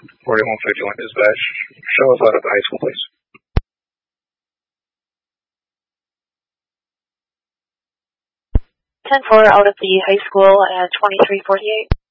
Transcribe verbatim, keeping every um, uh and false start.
forty-one fifty-one dispatch. Show us out of the high school, please. ten four out of the high school at twenty-three forty-eight.